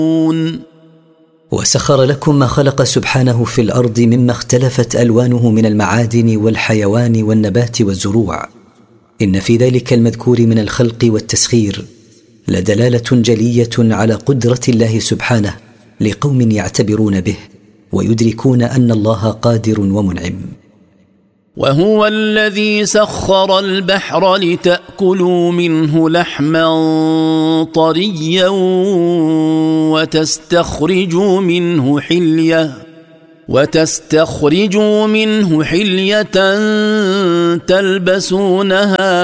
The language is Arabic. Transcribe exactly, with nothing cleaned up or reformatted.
وسخر لكم ما خلق سبحانه في الأرض مما اختلفت ألوانه من المعادن والحيوان والنبات والزروع. إن في ذلك المذكور من الخلق والتسخير لدلالة جلية على قدرة الله سبحانه لقوم يعتبرون به ويدركون أن الله قادر ومنعم. وهو الذي سخر البحر لتأكلوا منه لحما طريا وتستخرجوا منه حلية وتستخرجوا منه حلية تلبسونها